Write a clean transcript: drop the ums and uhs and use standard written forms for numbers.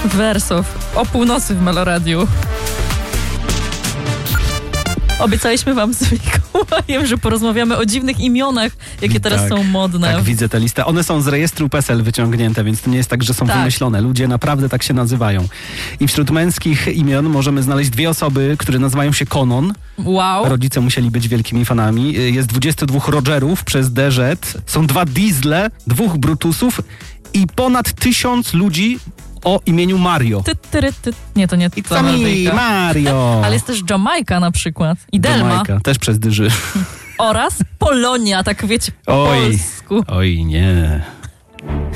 Wersow o północy w Meloradiu. Obiecaliśmy wam z Mikołajem, że porozmawiamy o dziwnych imionach, jakie teraz są modne. Tak, widzę tę listę. One są z rejestru PESEL wyciągnięte, więc to nie jest tak, że są wymyślone. Ludzie naprawdę tak się nazywają. I wśród męskich imion możemy znaleźć 2 osoby, które nazywają się Konon. Wow. Rodzice musieli być wielkimi fanami. Jest 22 Rogerów przez DZ. Są 2 Diesle, 2 Brutusów i ponad 1000 ludzi o imieniu Mario. Nie, to nie It's me, Mario. Ale jest też Jamajka na przykład. I Delma. Jamajka, też przez dyży. Oraz Polonia, tak wiecie, po polsku. Oj, nie.